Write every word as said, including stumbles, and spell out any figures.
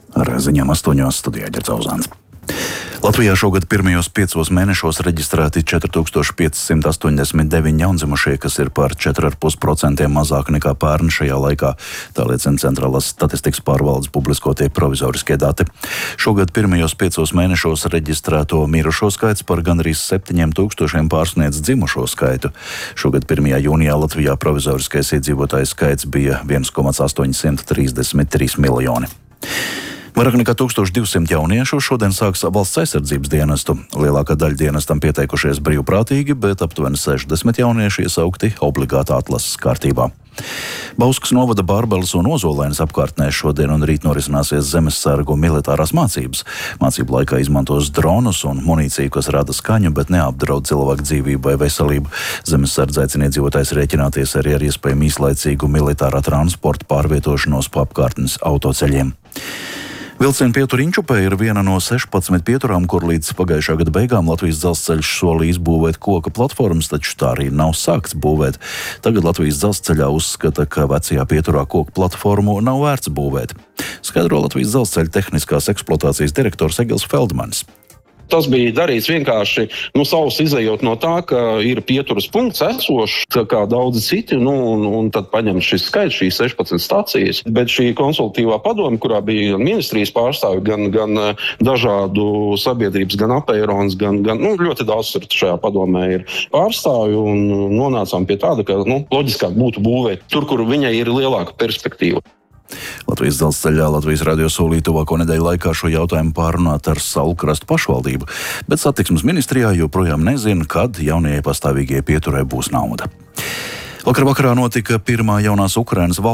Ar ziņām astoņos studijā Ģerts Auzāns. Latvijā šogad pirmajos piecos mēnešos reģistrēti četri tūkstoši pieci simti astoņdesmit deviņi jaundzimušie, kas ir par četri komats pieci procenti mazāk nekā pērn šajā laikā. Tā liecina Centrālās statistikas pārvaldes publiskotie provizoriskie dati. Šogad pirmajos piecos mēnešos reģistrēto mirušo skaits par gandrīz septiņiem tūkstošiem pārsniedz dzimušo skaitu. Šogad pirmajā jūnijā Latvijā provizoriskais iedzīvotāju skaits bija viens komats astoņsimt trīsdesmit trīs miljoni. Vairāk nekā tūkstoš divsimt jauniešu šodien sāks valsts aizsardzības dienestu. Lielākā daļa dienestam pieteikušies brīvprātīgi, bet aptuveni sešdesmit jaunieši iesaukti obligātā atlases kārtībā. Bauskas novada Bārbeles un Ozolainas apkārtnē šodien un rīt norisināsies zemessargu militārās mācības. Mācību laikā izmantos dronus un munīciju, kas rada skaņu, bet neapdraud cilvēku dzīvību vai veselību. Zemessardze aicina iedzīvotājus rēķināties arī ar iespējamu īslaicīgu militārā transporta pārvietošanos pa apkārtnes autoceļiem. Vilciena pietura Inčupē ir viena no sešpadsmit pieturām, kur līdz pagājušā gada beigām Latvijas dzelzceļš solīja izbūvēt koka platformas, taču tā arī nav sākts būvēt. Tagad Latvijas dzelzceļā uzskata, ka vecajā pieturā koka platformu nav vērts būvēt. Skaidro Latvijas dzelzceļa tehniskās eksploatācijas direktors Egils Feldmanis. Tas bija darīts vienkārši nu, savus izējot no tā, ka ir pieturas punkts esošs, kā daudzi citi, nu, un, un tad paņem šis skaits, šīs sešpadsmit stācijas. Bet šī konsultatīvā padome, kurā bija gan ministrijas pārstāvi, gan, gan dažādu sabiedrības, gan apēronas, gan, gan nu, ļoti daudz šajā padomē ir pārstāvi, un nonācām pie tāda, ka nu, loģiskāk būtu būvēt tur, kur viņai ir lielāka perspektīva. Latvijas dzelzceļā Latvijas radio solīja tuvāko nedēļu laikā šo jautājumu pārunāt ar Saulkrastu pašvaldību, bet satiksmes ministrijā joprojām nezina, kad jaunajai pastāvīgajai pieturai būs nauda. Vakar vakarā notika pirmā jaunās Ukrainas valsts